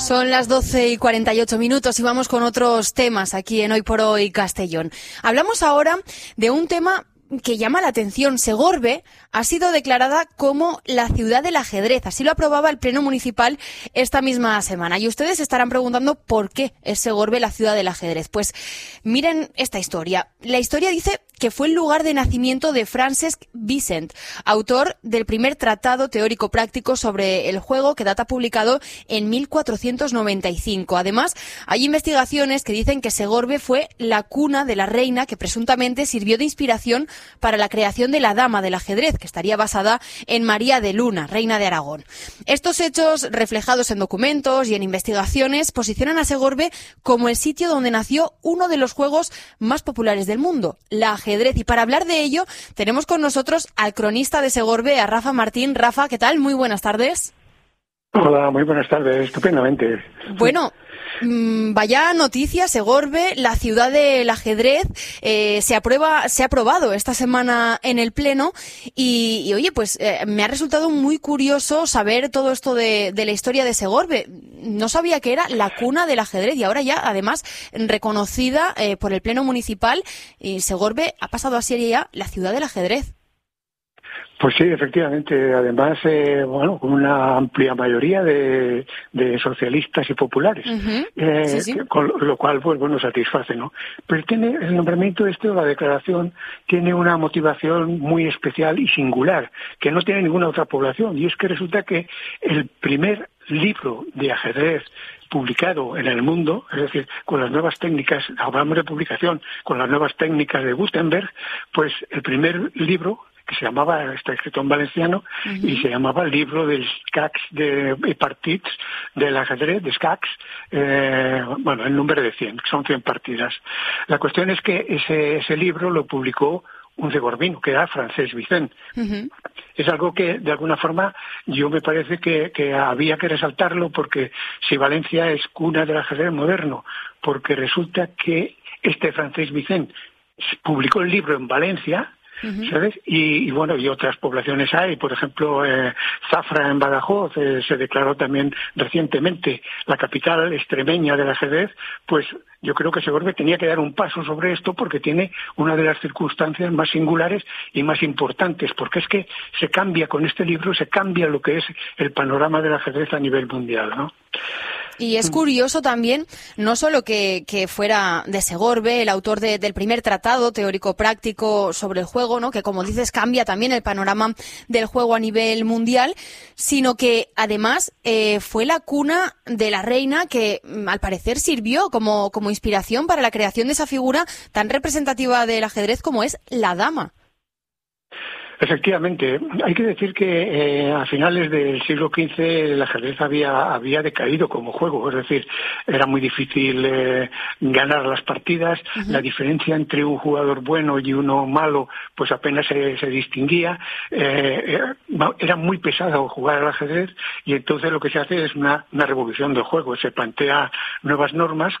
Son las 12:48 y vamos con otros temas aquí en Hoy por Hoy Castellón. Hablamos ahora de un tema que llama la atención. Segorbe ha sido declarada como la ciudad del ajedrez. Así lo aprobaba el Pleno Municipal esta misma semana. Y ustedes se estarán preguntando por qué es Segorbe la ciudad del ajedrez. Pues miren esta historia. La historia dice que fue el lugar de nacimiento de Francesc Vicent, autor del primer tratado teórico práctico sobre el juego, que data publicado en 1495. Además, hay investigaciones que dicen que Segorbe fue la cuna de la reina que presuntamente sirvió de inspiración para la creación de la Dama del ajedrez, que estaría basada en María de Luna, reina de Aragón. Estos hechos, reflejados en documentos y en investigaciones, posicionan a Segorbe como el sitio donde nació uno de los juegos más populares del mundo, la ajedrez. Y para hablar de ello, tenemos con nosotros al cronista de Segorbe, a Rafa Martín. Rafa, ¿qué tal? Muy buenas tardes. Hola, muy buenas tardes, estupendamente. Bueno, vaya noticia, Segorbe, la ciudad del ajedrez, se ha aprobado esta semana en el Pleno y oye, pues me ha resultado muy curioso saber todo esto de la historia de Segorbe. No sabía que era la cuna del ajedrez y ahora ya, además, reconocida por el Pleno Municipal, y Segorbe ha pasado a ser ya la ciudad del ajedrez. Pues sí, efectivamente. Además, con una amplia mayoría de socialistas y populares, Sí. Con lo cual, pues bueno, satisface, ¿no? Pero tiene el nombramiento la declaración, tiene una motivación muy especial y singular, que no tiene ninguna otra población, y es que resulta que el primer libro de ajedrez publicado en el mundo, es decir, con las nuevas técnicas, hablamos de publicación, con las nuevas técnicas de Gutenberg, pues el primer libro, que se llamaba, está escrito en valenciano, y se llamaba el libro del Escacs de partits del ajedrez, de Escacs, el número de 100, son 100 partidas. La cuestión es que ese libro lo publicó un segorbino, que era Francesc Vicent. Es algo que, de alguna forma, yo me parece que había que resaltarlo, porque si Valencia es cuna del ajedrez moderno, porque resulta que Francesc Vicent publicó el libro en Valencia, ¿sabes? Y otras poblaciones hay, por ejemplo, Zafra en Badajoz, se declaró también recientemente la capital extremeña del ajedrez. Pues yo creo que Segorbe tenía que dar un paso sobre esto, porque tiene una de las circunstancias más singulares y más importantes, porque es que se cambia con este libro, se cambia lo que es el panorama del ajedrez a nivel mundial, ¿no? Y es curioso también, no solo que fuera de Segorbe, el autor del primer tratado teórico-práctico sobre el juego, ¿no?, que, como dices, cambia también el panorama del juego a nivel mundial, sino que además fue la cuna de la reina que, al parecer, sirvió como inspiración para la creación de esa figura tan representativa del ajedrez como es la dama. Efectivamente, hay que decir que a finales del siglo XV el ajedrez había decaído como juego, es decir, era muy difícil ganar las partidas, la diferencia entre un jugador bueno y uno malo pues apenas se distinguía, era muy pesado jugar al ajedrez, y entonces lo que se hace es una revolución del juego, se plantea nuevas normas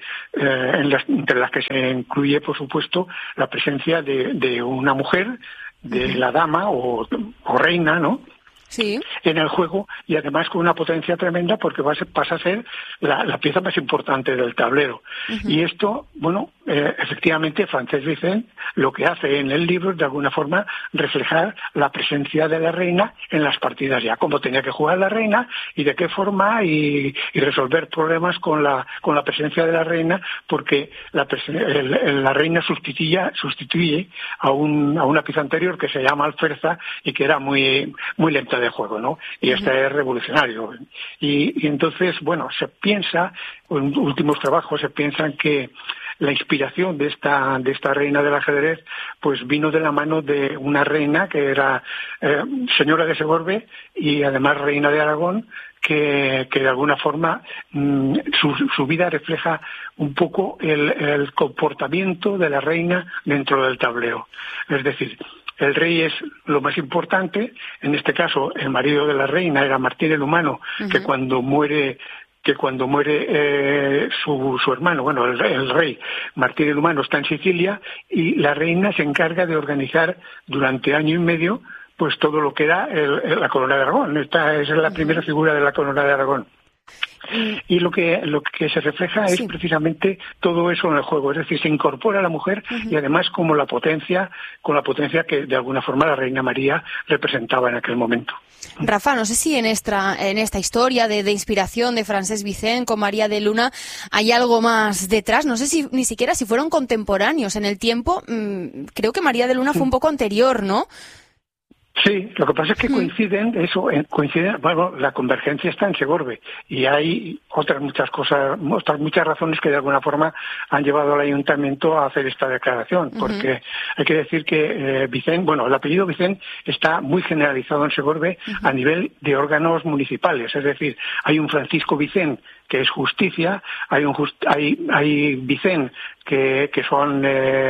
entre las que se incluye, por supuesto, la presencia de una mujer, de la dama o reina, ¿no?, Sí. en el juego, y además con una potencia tremenda, porque pasa a ser la pieza más importante del tablero. Y esto, efectivamente, Francesc Vicent lo que hace en el libro es, de alguna forma, reflejar la presencia de la reina en las partidas, ya cómo tenía que jugar la reina y de qué forma, y resolver problemas con la presencia de la reina, porque la reina sustituye a una pieza anterior que se llama alferza y que era muy, muy lenta de juego, ¿no? Y es revolucionario. Y entonces, se piensa, en últimos trabajos se piensan que la inspiración de esta reina del ajedrez pues vino de la mano de una reina que era señora de Segorbe y además reina de Aragón, que de alguna forma su vida refleja un poco el comportamiento de la reina dentro del tablero. Es decir, el rey es lo más importante. En este caso, el marido de la reina era Martín el Humano, que cuando muere su hermano, el rey Martín el Humano, está en Sicilia, y la reina se encarga de organizar durante año y medio pues todo lo que era la corona de Aragón. Esta es la primera figura de la corona de Aragón. Y lo que se refleja es precisamente todo eso en el juego, es decir, se incorpora a la mujer y además con la potencia que de alguna forma la Reina María representaba en aquel momento. Rafa, no sé si en esta historia de inspiración de Francesc Vicent con María de Luna hay algo más detrás. No sé si ni siquiera si fueron contemporáneos en el tiempo. Creo que María de Luna fue un poco anterior, ¿no? Sí, lo que pasa es que coinciden, bueno, la convergencia está en Segorbe y hay otras muchas razones que de alguna forma han llevado al ayuntamiento a hacer esta declaración, porque hay que decir que Vicent, bueno, el apellido Vicent está muy generalizado en Segorbe a nivel de órganos municipales, es decir, hay un Francisco Vicent que es justicia, hay Vicent que son,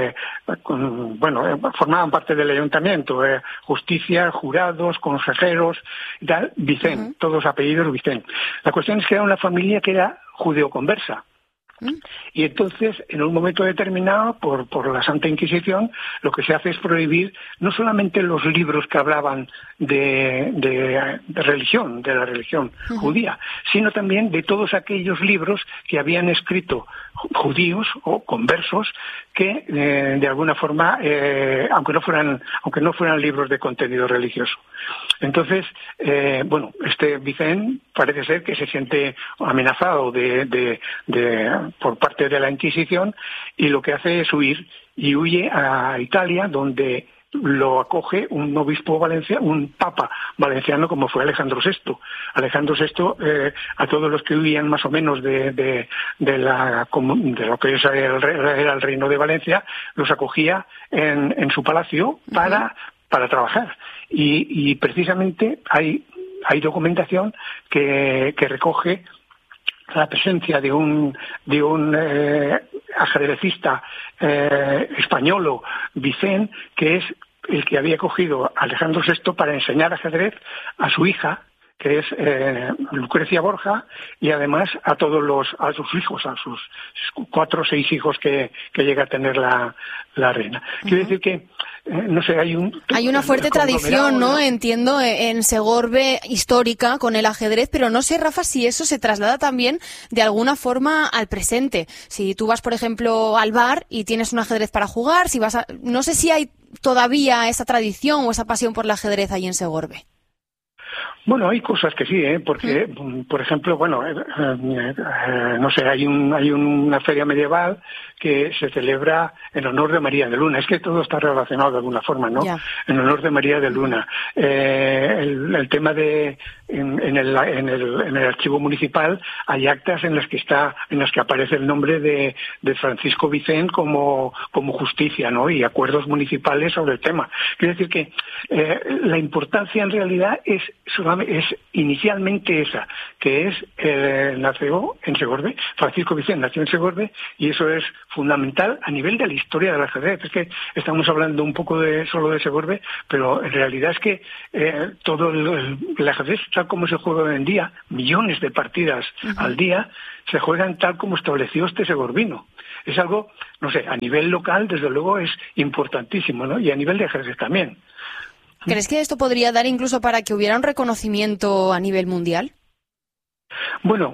formaban parte del ayuntamiento, justicia, jurados, consejeros, tal, Vicent, todos apellidos Vicent. La cuestión es que era una familia que era judeoconversa. Y entonces, en un momento determinado, por la Santa Inquisición, lo que se hace es prohibir no solamente los libros que hablaban de religión, de la religión judía, sino también de todos aquellos libros que habían escrito judíos o conversos que, de alguna forma, aunque no fueran libros de contenido religioso. Entonces, este Vicent parece ser que se siente amenazado por parte de la Inquisición y lo que hace es huir, y huye a Italia, donde lo acoge un obispo un papa valenciano como fue Alejandro VI. Alejandro VI, a todos los que huían más o menos de lo que era el Reino de Valencia, los acogía en su palacio para trabajar. Y precisamente hay documentación que recoge la presencia de un ajedrecista españolo, Vicent, que es el que había cogido a Alejandro VI para enseñar ajedrez a su hija, que es Lucrecia Borja, y además a sus hijos, a sus 4 o 6 hijos que llega a tener la reina. Quiero decir que no sé, hay una fuerte tradición, ¿no? Entiendo, en Segorbe histórica con el ajedrez, pero no sé, Rafa, si eso se traslada también de alguna forma al presente. Si tú vas, por ejemplo, al bar y tienes un ajedrez para jugar, no sé si hay todavía esa tradición o esa pasión por el ajedrez ahí en Segorbe. Bueno, hay cosas que sí, porque, por ejemplo, no sé, hay una feria medieval que se celebra en honor de María de Luna. Es que todo está relacionado de alguna forma, ¿no? Yeah. En honor de María de Luna. El tema en el archivo municipal hay actas en las que aparece el nombre de Francisco Vicent como justicia, ¿no? Y acuerdos municipales sobre el tema. Quiero decir que la importancia en realidad es inicialmente esa, que es nació en Segorbe. Francisco Vicent nació en Segorbe y eso es fundamental a nivel de la historia del ajedrez. Es que estamos hablando un poco solo de Segorbe, pero en realidad es que todo el ajedrez, tal como se juega hoy en día, millones de partidas al día, se juegan tal como estableció este segorbino. Es algo, no sé, a nivel local, desde luego, es importantísimo, ¿no? Y a nivel de ajedrez también. ¿Crees que esto podría dar incluso para que hubiera un reconocimiento a nivel mundial? Bueno,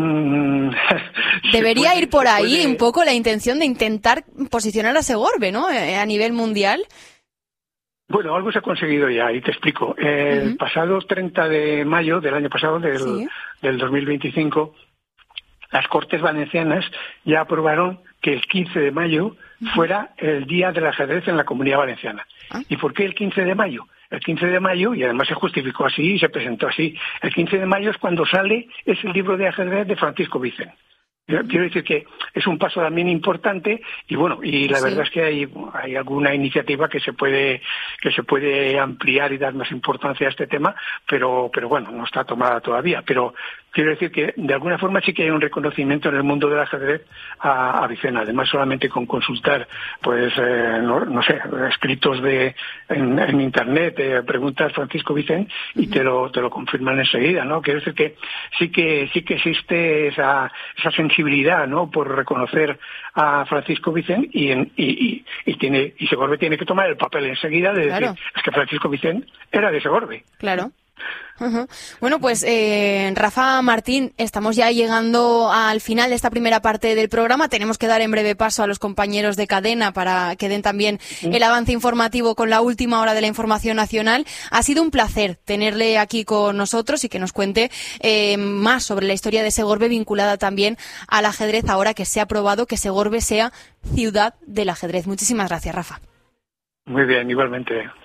debería ir por ahí un poco la intención de intentar posicionar a Segorbe, ¿no? A nivel mundial. Bueno, algo se ha conseguido ya, y te explico. El pasado 30 de mayo del año pasado, del 2025, las Cortes Valencianas ya aprobaron que el 15 de mayo fuera el Día del Ajedrez en la Comunidad Valenciana. ¿Y por qué el 15 de mayo? El 15 de mayo, y además se justificó así y se presentó así, el 15 de mayo es cuando sale ese libro de ajedrez de Francisco Vicent. Quiero decir que es un paso también importante y la verdad es que hay alguna iniciativa que se puede ampliar y dar más importancia a este tema, pero bueno, no está tomada todavía. Pero quiero decir que de alguna forma sí que hay un reconocimiento en el mundo del ajedrez a Vicent. Además, solamente con consultar, no sé, escritos en internet, preguntas Francisco Vicent y te lo confirman enseguida, ¿no? Quiero decir que sí que existe esa sensibilidad, ¿no? Por reconocer a Francisco Vicent y Segorbe tiene que tomar el papel enseguida de decir, es que Francisco Vicent era de Segorbe. Claro. Uh-huh. Bueno, pues Rafa Martín, estamos ya llegando al final de esta primera parte del programa. Tenemos que dar en breve paso a los compañeros de cadena para que den también el avance informativo con la última hora de la información nacional. Ha sido un placer tenerle aquí con nosotros y que nos cuente más sobre la historia de Segorbe, vinculada también al ajedrez, ahora que se ha aprobado que Segorbe sea ciudad del ajedrez. Muchísimas gracias, Rafa. Muy bien, igualmente.